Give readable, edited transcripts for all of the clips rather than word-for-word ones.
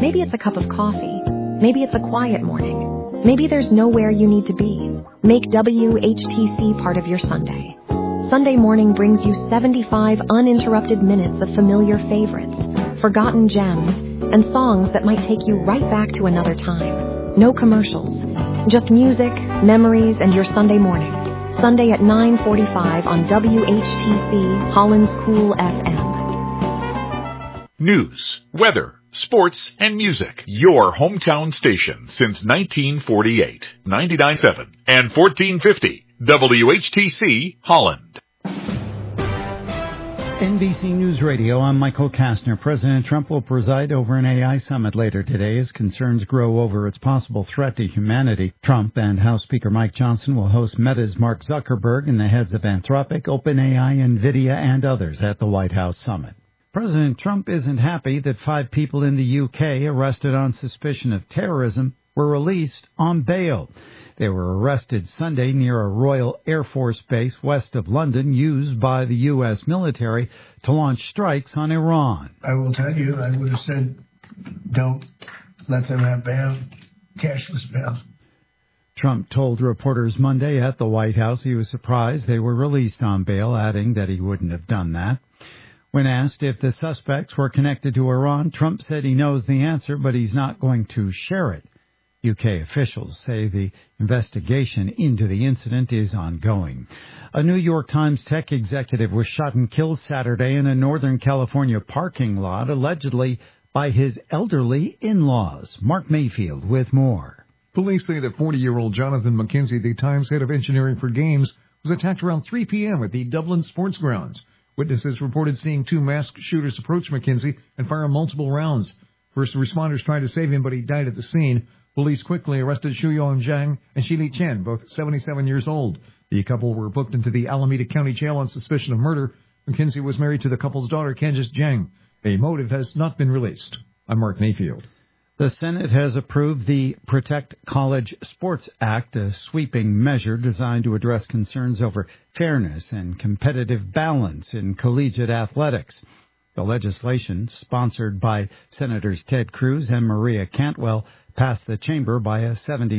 Maybe it's a cup of coffee. Maybe it's a quiet morning. Maybe there's nowhere you need to be. Make WHTC part of your Sunday. Sunday morning brings you 75 uninterrupted minutes of familiar favorites, forgotten gems, and songs that might take you right back to another time. No commercials. Just music, memories, and your Sunday morning. Sunday at 9:45 on WHTC, Holland's Cool FM. News, weather, sports, and music. Your hometown station since 1948. 99.7 and 1450. WHTC, Holland. NBC News Radio, I'm Michael Kastner. President Trump will preside over an AI summit later today as concerns grow over its possible threat to humanity. Trump and House Speaker Mike Johnson will host Meta's Mark Zuckerberg and the heads of Anthropic, OpenAI, NVIDIA, and others at the White House summit. President Trump isn't happy that 5 people in the UK arrested on suspicion of terrorism were released on bail. They were arrested Sunday near a Royal Air Force base west of London used by the U.S. military to launch strikes on Iran. I will tell you, I would have said, don't let them have bail, cashless bail. Trump told reporters Monday at the White House he was surprised they were released on bail, adding that he wouldn't have done that. When asked if the suspects were connected to Iran, Trump said he knows the answer, but he's not going to share it. UK officials say the investigation into the incident is ongoing. A New York Times tech executive was shot and killed Saturday in a Northern California parking lot, allegedly by his elderly in-laws. Mark Mayfield with more. Police say that 40-year-old Jonathan McKenzie, the Times head of engineering for games, was attacked around 3 p.m. at the Dublin Sports Grounds. Witnesses reported seeing 2 masked shooters approach McKenzie and fire multiple rounds. First responders tried to save him, but he died at the scene. Police quickly arrested Shuyong Zhang and Shili Chen, both 77 years old. The couple were booked into the Alameda County Jail on suspicion of murder. McKenzie was married to the couple's daughter, Candice Zhang. A motive has not been released. I'm Mark Mayfield. The Senate has approved the Protect College Sports Act, a sweeping measure designed to address concerns over fairness and competitive balance in collegiate athletics. The legislation, sponsored by Senators Ted Cruz and Maria Cantwell, passed the chamber by a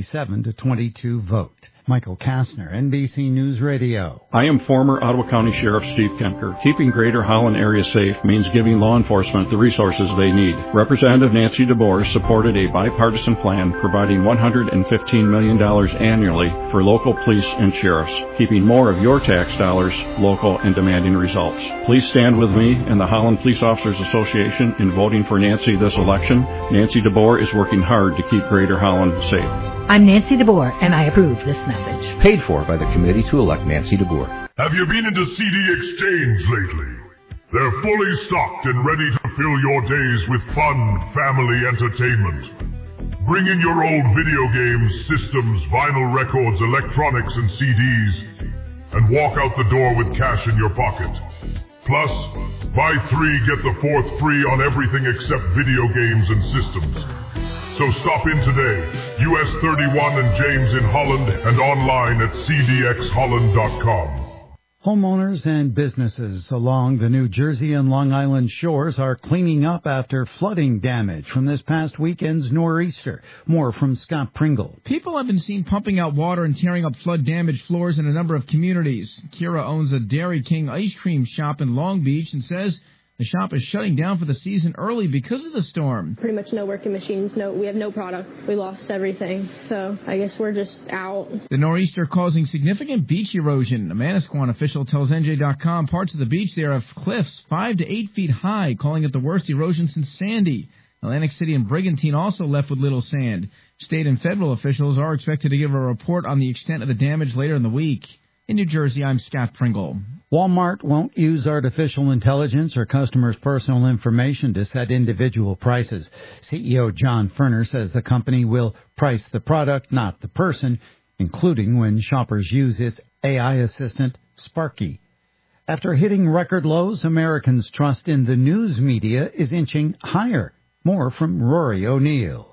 77-22 vote. Michael Kastner, NBC News Radio. I am former Ottawa County Sheriff Steve Kemker. Keeping Greater Holland area safe means giving law enforcement the resources they need. Representative Nancy DeBoer supported a bipartisan plan providing $115 million annually for local police and sheriffs, keeping more of your tax dollars local and demanding results. Please stand with me and the Holland Police Officers Association in voting for Nancy this election. Nancy DeBoer is working hard to keep Greater Holland safe. I'm Nancy DeBoer, and I approve this message. Paid for by the committee to elect Nancy DeBoer. Have you been into CD Exchange lately? They're fully stocked and ready to fill your days with fun, family entertainment. Bring in your old video games, systems, vinyl records, electronics, and CDs, and walk out the door with cash in your pocket. Plus, buy 3, get the 4th free on everything except video games and systems. So stop in today, US 31 and James in Holland, and online at cdxholland.com. Homeowners and businesses along the New Jersey and Long Island shores are cleaning up after flooding damage from this past weekend's nor'easter. More from Scott Pringle. People have been seen pumping out water and tearing up flood-damaged floors in a number of communities. Kira owns a Dairy King ice cream shop in Long Beach and says the shop is shutting down for the season early because of the storm. Pretty much no working machines. We have no product. We lost everything. So I guess we're just out. The nor'easter causing significant beach erosion. A Manasquan official tells NJ.com parts of the beach there have cliffs 5 to 8 feet high, calling it the worst erosion since Sandy. Atlantic City and Brigantine also left with little sand. State and federal officials are expected to give a report on the extent of the damage later in the week. In New Jersey, I'm Scott Pringle. Walmart won't use artificial intelligence or customers' personal information to set individual prices. CEO John Furner says the company will price the product, not the person, including when shoppers use its AI assistant, Sparky. After hitting record lows, Americans' trust in the news media is inching higher. More from Rory O'Neill.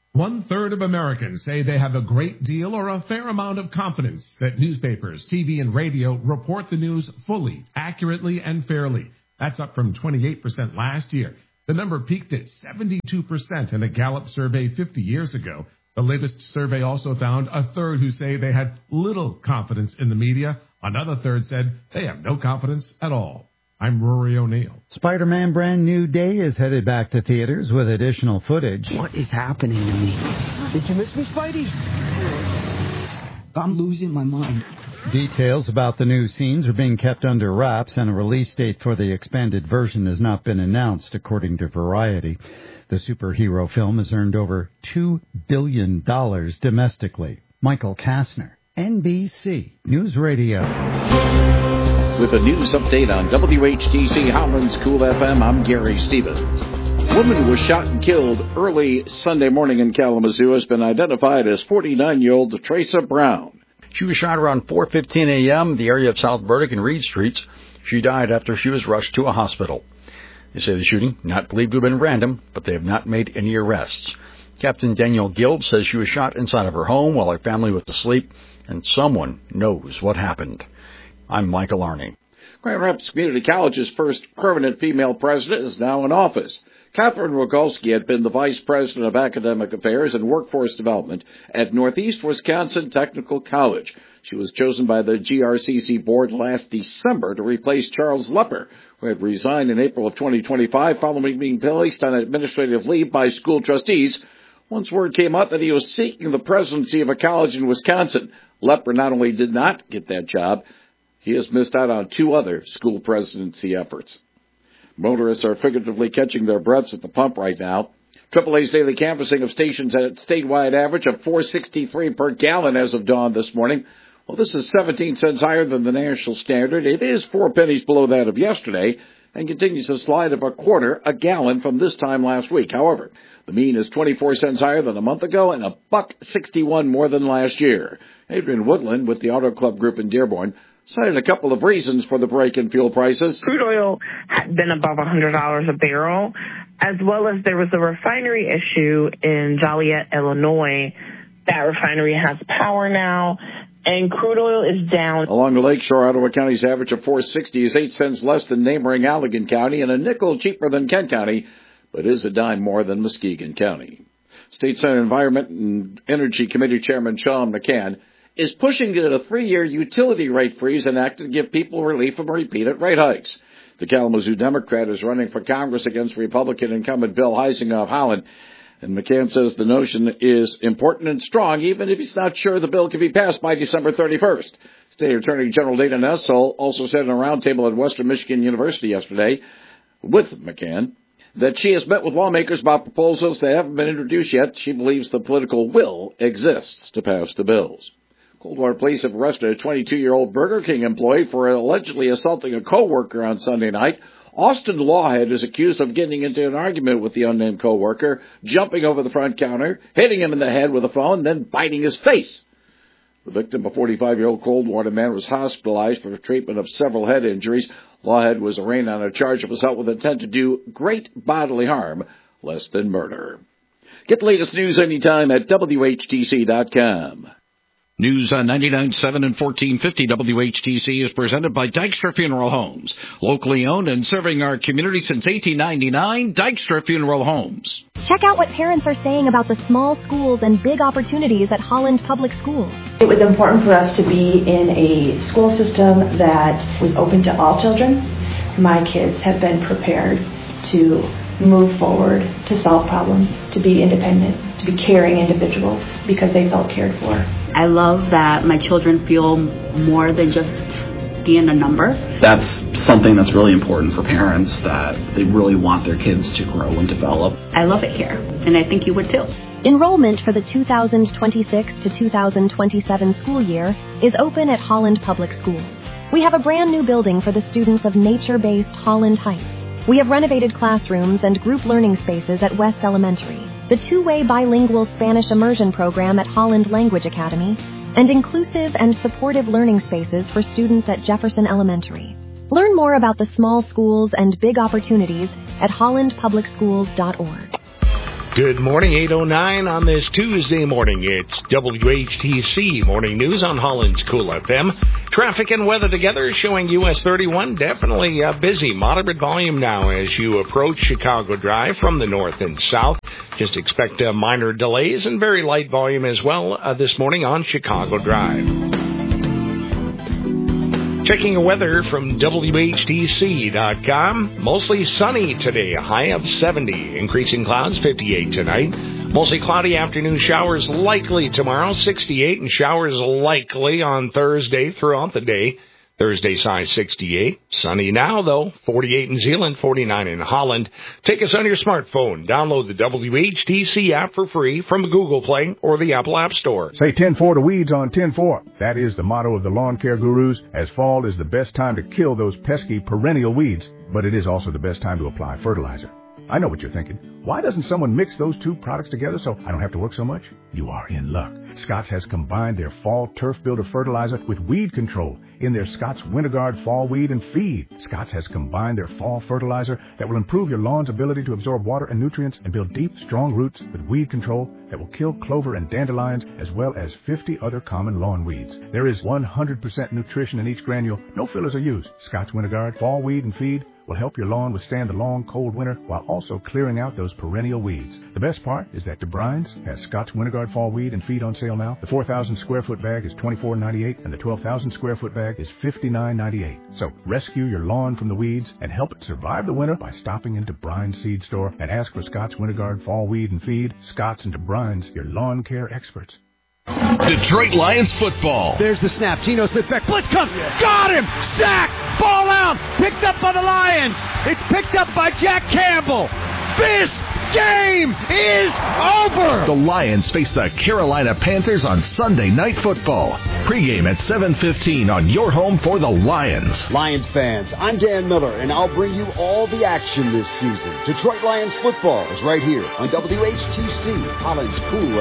1/3 of Americans say they have a great deal or a fair amount of confidence that newspapers, TV, and radio report the news fully, accurately, and fairly. That's up from 28% last year. The number peaked at 72% in a Gallup survey 50 years ago. The latest survey also found a third who say they had little confidence in the media. Another third said they have no confidence at all. I'm Rory O'Neill. Spider-Man Brand New Day is headed back to theaters with additional footage. What is happening to me? Did you miss me, Spidey? I'm losing my mind. Details about the new scenes are being kept under wraps, and a release date for the expanded version has not been announced, according to Variety. The superhero film has earned over $2 billion domestically. Michael Kastner, NBC News Radio. With a news update on WHTC Holland's Cool FM, I'm Gary Stevens. A woman was shot and killed early Sunday morning in Kalamazoo has been identified as 49-year-old Teresa Brown. She was shot around 4:15 a.m. in the area of South Burdick and Reed Streets. She died after she was rushed to a hospital. They say the shooting, not believed to have been random, but they have not made any arrests. Captain Daniel Guild says she was shot inside of her home while her family was asleep, and someone knows what happened. I'm Michael Arney. Grand Rapids Community College's first permanent female president is now in office. Catherine Rogalski had been the vice president of academic affairs and workforce development at Northeast Wisconsin Technical College. She was chosen by the GRCC board last December to replace Charles Lepper, who had resigned in April of 2025 following being placed on administrative leave by school trustees. Once word came out that he was seeking the presidency of a college in Wisconsin, Lepper not only did not get that job, he has missed out on 2 other school presidency efforts. Motorists are figuratively catching their breaths at the pump right now. AAA's daily canvassing of stations at a statewide average of $4.63 per gallon as of dawn this morning. Well, this is 17 cents higher than the national standard. It is 4 pennies below that of yesterday and continues to slide of a quarter a gallon from this time last week. However, the mean is 24 cents higher than a month ago and $1.61 more than last year. Adrian Woodland with the Auto Club Group in Dearborn cited a couple of reasons for the break in fuel prices. Crude oil had been above $100 a barrel, as well as there was a refinery issue in Joliet, Illinois. That refinery has power now, and crude oil is down. Along the lakeshore, Ottawa County's average of $4.60 is 8 cents less than neighboring Allegan County and a nickel cheaper than Kent County, but is a dime more than Muskegon County. State Senate Environment and Energy Committee Chairman Sean McCann is pushing to get a 3-year utility rate freeze enacted to give people relief from repeated rate hikes. The Kalamazoo Democrat is running for Congress against Republican incumbent Bill Heising of Holland, and McCann says the notion is important and strong, even if he's not sure the bill can be passed by December 31st. State Attorney General Dana Nessel also said in a roundtable at Western Michigan University yesterday with McCann that she has met with lawmakers about proposals that haven't been introduced yet. She believes the political will exists to pass the bills. Coldwater Police have arrested a 22-year-old Burger King employee for allegedly assaulting a co-worker on Sunday night. Austin Lawhead is accused of getting into an argument with the unnamed co-worker, jumping over the front counter, hitting him in the head with a phone, then biting his face. The victim, a 45-year-old Coldwater man, was hospitalized for treatment of several head injuries. Lawhead was arraigned on a charge of assault with intent to do great bodily harm, less than murder. Get the latest news anytime at WHTC.com. News on 99.7 and 1450 WHTC is presented by Dykstra Funeral Homes. Locally owned and serving our community since 1899, Dykstra Funeral Homes. Check out what parents are saying about the small schools and big opportunities at Holland Public Schools. It was important for us to be in a school system that was open to all children. My kids have been prepared to move forward, to solve problems, to be independent, to be caring individuals because they felt cared for. I love that my children feel more than just being a number. That's something that's really important for parents, that they really want their kids to grow and develop. I love it here, and I think you would too. Enrollment for the 2026 to 2027 school year is open at Holland Public Schools. We have a brand new building for the students of nature-based Holland Heights. We have renovated classrooms and group learning spaces at West Elementary, the 2-way bilingual Spanish immersion program at Holland Language Academy, and inclusive and supportive learning spaces for students at Jefferson Elementary. Learn more about the small schools and big opportunities at hollandpublicschools.org. Good morning, 8:09 on this Tuesday morning. It's WHTC Morning News on Holland's Cool FM. Traffic and weather together showing US 31 definitely busy. Moderate volume now as you approach Chicago Drive from the north and south. Just expect minor delays and very light volume as well this morning on Chicago Drive. Checking the weather from WHTC.com. Mostly sunny today, a high of 70. Increasing clouds, 58 tonight. Mostly cloudy afternoon showers likely tomorrow, 68, and showers likely on Thursday throughout the day. Thursday size 68. Sunny now, though, 48 in Zeeland, 49 in Holland. Take us on your smartphone. Download the WHTC app for free from Google Play or the Apple App Store. Say 10-4 to weeds on 10-4. That is the motto of the lawn care gurus, as fall is the best time to kill those pesky perennial weeds, but it is also the best time to apply fertilizer. I know what you're thinking. Why doesn't someone mix those two products together so I don't have to work so much? You are in luck. Scotts has combined their fall turf builder fertilizer with weed control in their Scotts WinterGuard Fall Weed and Feed. Scotts has combined their fall fertilizer that will improve your lawn's ability to absorb water and nutrients and build deep, strong roots with weed control that will kill clover and dandelions as well as 50 other common lawn weeds. There is 100% nutrition in each granule. No fillers are used. Scotts WinterGuard Fall Weed and Feed will help your lawn withstand the long, cold winter while also clearing out those perennial weeds. The best part is that DeBrines has Scotts WinterGuard Fall Weed and Feed on sale now. The 4,000 square foot bag is $24.98 and the 12,000 square foot bag is $59.98. So rescue your lawn from the weeds and help it survive the winter by stopping into DeBrines Seed Store and ask for Scotts WinterGuard Fall Weed and Feed. Scotts and DeBrines, your lawn care experts. Detroit Lions football. There's the snap. Geno Smith back. Blitz comes. Got him. Sack. Ball out. Picked up by the Lions. It's picked up by Jack Campbell. This game is over. The Lions face the Carolina Panthers on Sunday Night Football. Pre-game at 7:15 on your home for the Lions. Lions fans, I'm Dan Miller, and I'll bring you all the action this season. Detroit Lions football is right here on WHTC, Holland's Cool